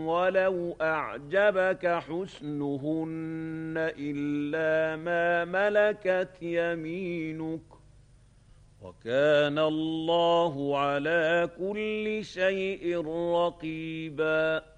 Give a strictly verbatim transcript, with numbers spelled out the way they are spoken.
ولو أعجبك حسنهن إلا ما ملكت يمينك وكان الله على كل شيء رقيبا.